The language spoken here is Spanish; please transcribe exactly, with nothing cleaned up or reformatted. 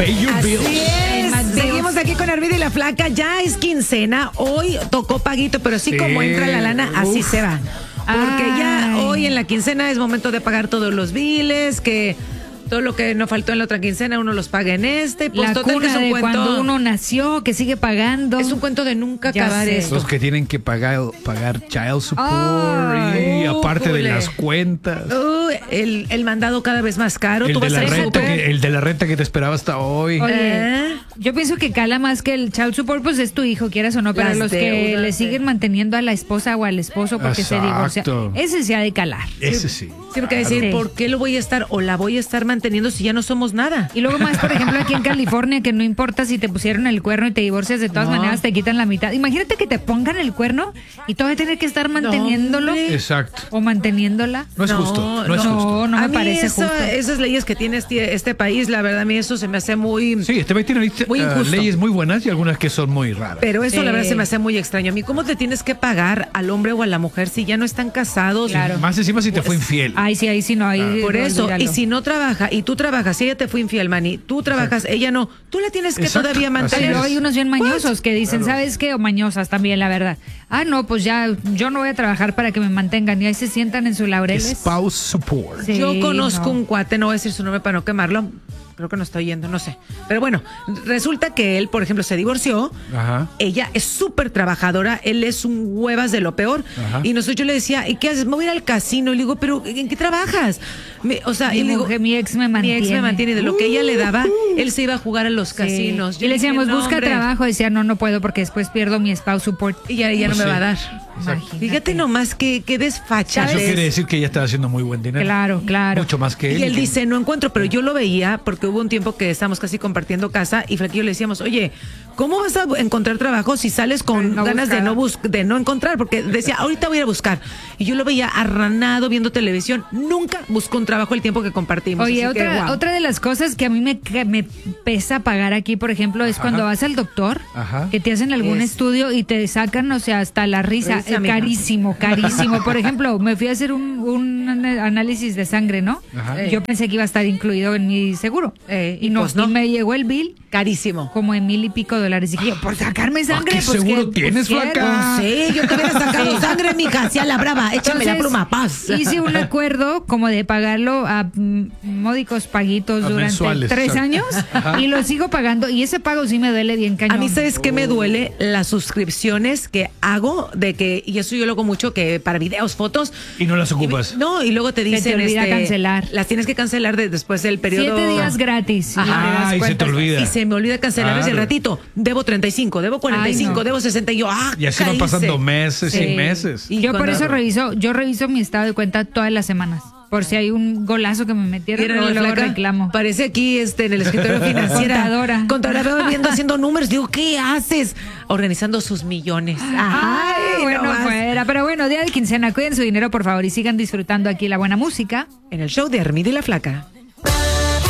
Pay your Así bills. es. Seguimos aquí con Armida y la Flaca. Ya es quincena. Hoy tocó paguito, pero así Sí. como entra la lana, así Uf. se va. Porque ya Ay. hoy en la quincena es momento de pagar todos los biles, que todo lo que nos faltó en la otra quincena uno los paga en este. Pues La total que es cuna un de cuento. cuando uno nació, que sigue pagando. Es un cuento de nunca Ya acabar sé. esto. Los que tienen que pagar, pagar child support Ay, y aparte de ujule. las cuentas. Uy, el, el mandado cada vez más caro. El Tú de, vas la al renta súper. que, el de la renta que te esperaba hasta hoy. Oye, ¿Eh? yo pienso que cala más que el child support, pues es tu hijo, quieras o no, pero Las los que deudas, le sí. siguen manteniendo a la esposa o al esposo porque se divorcia, Exacto. ese se ha de calar. Ese sí. Sí, porque decir, Sí. ¿por qué lo voy a estar o la voy a estar manteniendo si ya no somos nada? Y luego más, por ejemplo, aquí en California, que no importa si te pusieron el cuerno y te divorcias, de todas No. maneras te quitan la mitad. Imagínate que te pongan el cuerno y todavía tener que estar manteniéndolo hombre. Exacto. o manteniéndola. No es justo. No es no, justo. no me a mí parece esa- justo. esas leyes que tiene este, este país, la verdad, a mí eso se me hace muy... Sí, este país tiene Muy uh, injusto. leyes muy buenas y algunas que son muy raras. Pero eso Sí. la verdad se me hace muy extraño. A mí, ¿cómo te tienes que pagar al hombre o a la mujer si ya no están casados? Claro. Más encima si te fue infiel. Ay, sí, ahí sí no, ahí Por eso, olvídalo. y si no trabaja, y tú trabajas, si ella te fue infiel, Manny, tú trabajas, ella no, tú la tienes que Exacto, todavía así mantener. Pero es. hay unos bien mañosos que dicen, Claro. ¿sabes qué? O mañosas también, la verdad. Ah, no, pues ya, yo no voy a trabajar para que me mantengan. Y ahí se sientan en sus laureles. Spouse support. Sí, Yo conozco no. un cuate, no voy a decir su nombre para no quemarlo, creo que no está oyendo, no sé. Pero bueno, resulta que él, por ejemplo, se divorció. Ajá. Ella es súper trabajadora, él es un huevas de lo peor. Ajá. Y nosotros yo le decía, ¿y qué haces? Me voy a ir al casino. Y le digo, ¿pero en qué trabajas? Me- o sea, Mi y le digo, mujer, mi ex me mi mantiene. ex me mantiene. Y de lo que ella le daba, él se iba a jugar a los Sí. casinos. Y le decíamos, dije, no, busca hombre. trabajo. Decía, no, no puedo porque después pierdo mi spouse support. Y ya, ya no Pues me sí. va a dar. Exacto. Fíjate nomás que, que desfacha. Eso quiere decir que ella está haciendo muy buen dinero. Claro, claro. Mucho más que él. Y él dice, no encuentro, pero yo lo veía porque hubo un tiempo que estábamos casi compartiendo casa y Flaquillo le decíamos, oye, ¿cómo vas a encontrar trabajo si sales con No ganas de buscar. no bus de no encontrar? Porque decía, ahorita voy a ir a buscar. Y yo lo veía arranado viendo televisión. Nunca buscó un trabajo el tiempo que compartimos. Oye, Así que, otra, guau. otra de las cosas que a mí me, que me pesa pagar aquí, por ejemplo, es Ajá. cuando vas al doctor, Ajá. que te hacen algún Es- estudio y te sacan, o sea, hasta la risa. Risa, Eh, mija. carísimo, carísimo. Por ejemplo, me fui a hacer un, un ana- análisis de sangre, ¿no? Ajá. Yo pensé que iba a estar incluido en mi seguro. Eh, y no, pues no. y me llegó el bill Carísimo. como en mil y pico dólares. Dije yo, por sacarme sangre, ¿qué pues seguro que- tienes, pues, flaca? quiero. Sí, yo te hubiera sacado sangre, mija, hacia la brava. Échame la Entonces, pluma, paz. Hice un acuerdo como de pagarlo a mm, módicos paguitos A durante mensuales, tres exacto. años y lo sigo pagando y ese pago sí me duele bien cañón. A mí, ¿sabes qué me duele? Las suscripciones que hago de que, y eso yo lo hago mucho, que para videos, fotos. Y no las ocupas. Y- no, y luego te te dicen. olvida este, cancelar. Las tienes que cancelar de- después del periodo. Siete días gratis. Ajá. Y te das Ah, y se cuenta. te olvida. Y se me olvida cancelar ese Claro. ratito. Debo treinta y cinco, debo cuarenta y cinco, Ay, no. debo sesenta y yo, ah, Y así van caíse. pasando meses Sí. y meses. Y Yo por cuando- eso reviso, yo reviso mi estado de cuenta todas las semanas. Por si hay un golazo que me metieron, ¿Vieron luego, la luego flaca? reclamo. Parece aquí este, en el escritorio financiera. Contadora. Contadora, veo viendo, haciendo números. Digo, ¿qué haces? Organizando sus millones. Ay, Ay, bueno, no más. fuera. Pero bueno, día de quincena, cuiden su dinero, por favor, y sigan disfrutando aquí la buena música. En el show de Armida y la Flaca.